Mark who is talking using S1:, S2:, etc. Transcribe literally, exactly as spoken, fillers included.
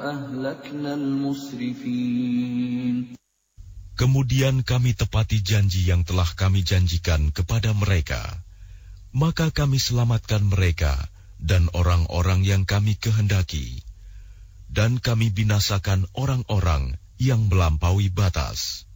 S1: وأهلكنا المسرفين.
S2: Kemudian kami tepati janji yang telah kami janjikan kepada mereka. Maka kami selamatkan mereka dan orang-orang yang kami kehendaki. Dan kami binasakan orang-orang yang melampaui batas.